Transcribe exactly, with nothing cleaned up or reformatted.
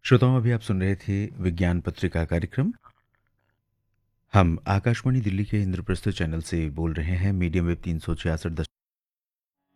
श्रोताओं, अभी आप सुन रहे थे विज्ञान पत्रिका कार्यक्रम। हम आकाशवाणी दिल्ली के इंद्रप्रस्थ चैनल से बोल रहे हैं, मीडियम वेव तीन सौ छियासठ